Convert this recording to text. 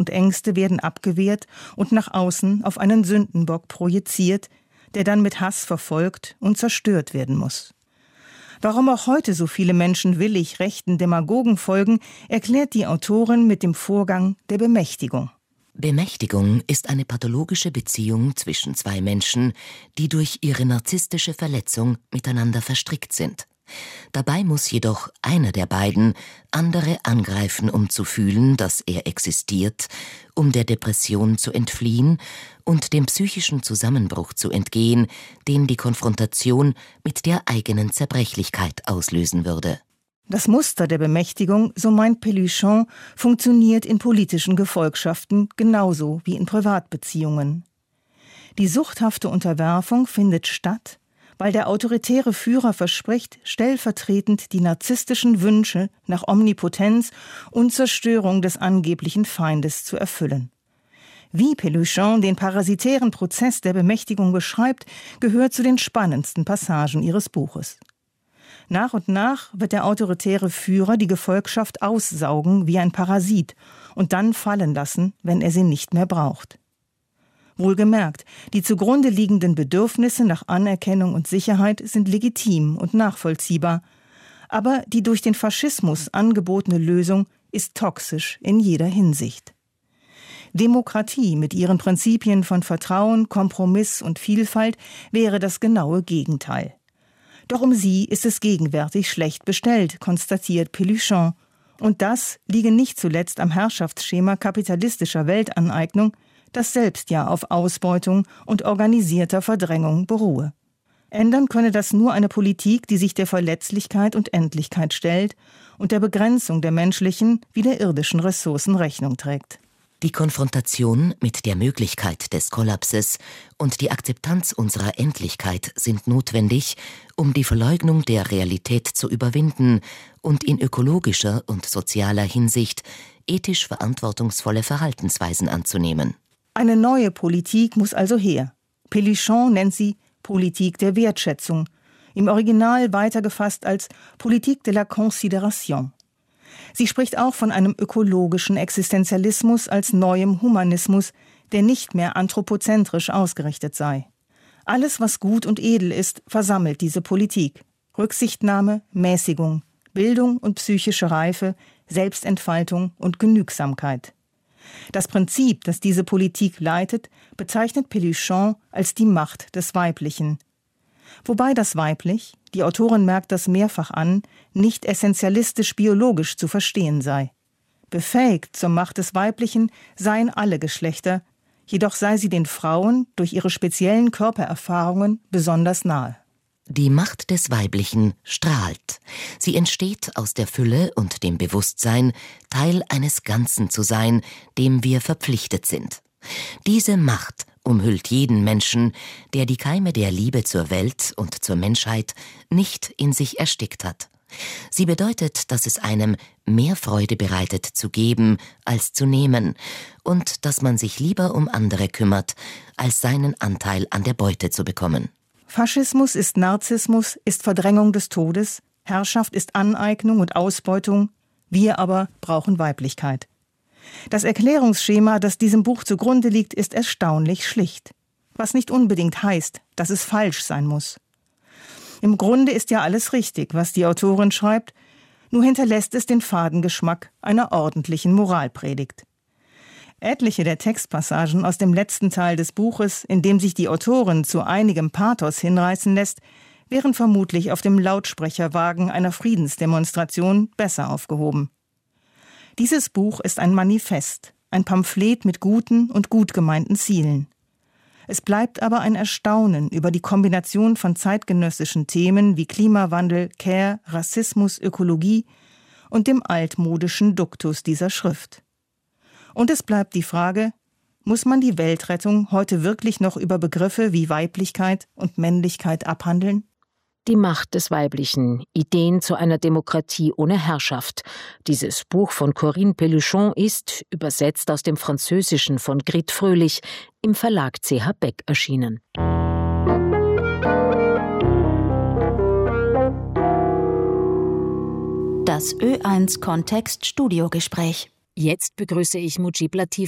und Ängste werden abgewehrt und nach außen auf einen Sündenbock projiziert, der dann mit Hass verfolgt und zerstört werden muss. Warum auch heute so viele Menschen willig rechten Demagogen folgen, erklärt die Autorin mit dem Vorgang der Bemächtigung. Bemächtigung ist eine pathologische Beziehung zwischen zwei Menschen, die durch ihre narzisstische Verletzung miteinander verstrickt sind. Dabei muss jedoch einer der beiden andere angreifen, um zu fühlen, dass er existiert, um der Depression zu entfliehen und dem psychischen Zusammenbruch zu entgehen, den die Konfrontation mit der eigenen Zerbrechlichkeit auslösen würde. Das Muster der Bemächtigung, so meint Pelluchon, funktioniert in politischen Gefolgschaften genauso wie in Privatbeziehungen. Die suchthafte Unterwerfung findet statt, weil der autoritäre Führer verspricht, stellvertretend die narzisstischen Wünsche nach Omnipotenz und Zerstörung des angeblichen Feindes zu erfüllen. Wie Pelluchon den parasitären Prozess der Bemächtigung beschreibt, gehört zu den spannendsten Passagen ihres Buches. Nach und nach wird der autoritäre Führer die Gefolgschaft aussaugen wie ein Parasit und dann fallen lassen, wenn er sie nicht mehr braucht. Wohlgemerkt, die zugrunde liegenden Bedürfnisse nach Anerkennung und Sicherheit sind legitim und nachvollziehbar, aber die durch den Faschismus angebotene Lösung ist toxisch in jeder Hinsicht. Demokratie mit ihren Prinzipien von Vertrauen, Kompromiss und Vielfalt wäre das genaue Gegenteil. Doch um sie ist es gegenwärtig schlecht bestellt, konstatiert Pelluchon. Und das liege nicht zuletzt am Herrschaftsschema kapitalistischer Weltaneignung, das selbst ja auf Ausbeutung und organisierter Verdrängung beruhe. Ändern könne das nur eine Politik, die sich der Verletzlichkeit und Endlichkeit stellt und der Begrenzung der menschlichen wie der irdischen Ressourcen Rechnung trägt. Die Konfrontation mit der Möglichkeit des Kollapses und die Akzeptanz unserer Endlichkeit sind notwendig, um die Verleugnung der Realität zu überwinden und in ökologischer und sozialer Hinsicht ethisch verantwortungsvolle Verhaltensweisen anzunehmen. Eine neue Politik muss also her. Pelluchon nennt sie Politik der Wertschätzung, im Original weitergefasst als Politique de la Considération. Sie spricht auch von einem ökologischen Existenzialismus als neuem Humanismus, der nicht mehr anthropozentrisch ausgerichtet sei. Alles, was gut und edel ist, versammelt diese Politik. Rücksichtnahme, Mäßigung, Bildung und psychische Reife, Selbstentfaltung und Genügsamkeit. Das Prinzip, das diese Politik leitet, bezeichnet Pelluchon als die Macht des Weiblichen. Wobei das Weiblich, die Autorin merkt das mehrfach an, nicht essentialistisch-biologisch zu verstehen sei. Befähigt zur Macht des Weiblichen seien alle Geschlechter, jedoch sei sie den Frauen durch ihre speziellen Körpererfahrungen besonders nahe. Die Macht des Weiblichen strahlt. Sie entsteht aus der Fülle und dem Bewusstsein, Teil eines Ganzen zu sein, dem wir verpflichtet sind. Diese Macht umhüllt jeden Menschen, der die Keime der Liebe zur Welt und zur Menschheit nicht in sich erstickt hat. Sie bedeutet, dass es einem mehr Freude bereitet zu geben als zu nehmen und dass man sich lieber um andere kümmert, als seinen Anteil an der Beute zu bekommen. Faschismus ist Narzissmus, ist Verdrängung des Todes, Herrschaft ist Aneignung und Ausbeutung, wir aber brauchen Weiblichkeit. Das Erklärungsschema, das diesem Buch zugrunde liegt, ist erstaunlich schlicht, was nicht unbedingt heißt, dass es falsch sein muss. Im Grunde ist ja alles richtig, was die Autorin schreibt, nur hinterlässt es den faden Geschmack einer ordentlichen Moralpredigt. Etliche der Textpassagen aus dem letzten Teil des Buches, in dem sich die Autorin zu einigem Pathos hinreißen lässt, wären vermutlich auf dem Lautsprecherwagen einer Friedensdemonstration besser aufgehoben. Dieses Buch ist ein Manifest, ein Pamphlet mit guten und gut gemeinten Zielen. Es bleibt aber ein Erstaunen über die Kombination von zeitgenössischen Themen wie Klimawandel, Care, Rassismus, Ökologie und dem altmodischen Duktus dieser Schrift. Und es bleibt die Frage, muss man die Weltrettung heute wirklich noch über Begriffe wie Weiblichkeit und Männlichkeit abhandeln? Die Macht des Weiblichen. Ideen zu einer Demokratie ohne Herrschaft. Dieses Buch von Corinne Pelluchon ist, übersetzt aus dem Französischen von Grit Fröhlich, im Verlag CH Beck erschienen. Das Ö1 Kontext Studiogespräch. Jetzt begrüße ich Mujib Latif